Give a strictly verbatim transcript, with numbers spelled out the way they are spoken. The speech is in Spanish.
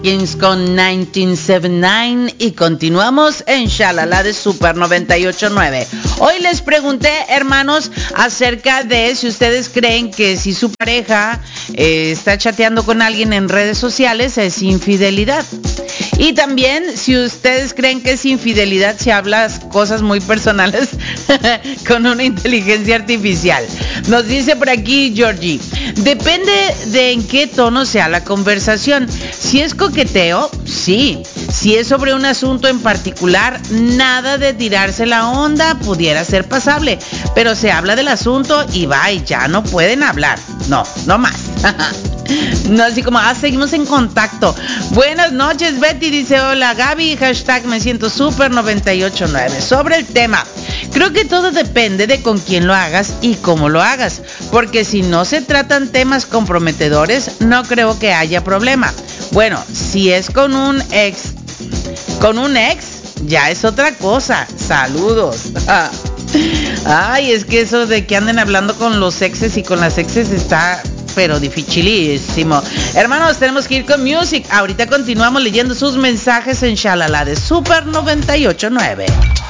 James con mil novecientos setenta y nueve y continuamos en Shalala de Super noventa y ocho punto nueve. Hoy les pregunté, hermanos, acerca de si ustedes creen que si su pareja eh, está chateando con alguien en redes sociales es infidelidad. Y también si ustedes creen que es infidelidad si hablas cosas muy personales con una inteligencia artificial. Nos dice por aquí Georgie, depende de en qué tono sea la conversación. Si es coqueteo, sí. Si es sobre un asunto en particular, nada de tirarse la onda, pudiera ser pasable. Pero se habla del asunto y va, y ya no pueden hablar. No, no más. No, así como, ah, seguimos en contacto. Buenas noches, Betty, dice, hola, Gaby, hashtag me siento super noventa y ocho punto nueve. Sobre el tema, creo que todo depende de con quién lo hagas y cómo lo hagas. Porque si no se tratan temas comprometedores, no creo que haya problema. Bueno, si es con un ex, con un ex, ya es otra cosa. Saludos. Ay, es que eso de que anden hablando con los exes y con las exes está pero dificilísimo. Hermanos, tenemos que ir con music. Ahorita continuamos leyendo sus mensajes en Shalala de Super noventa y ocho punto nueve.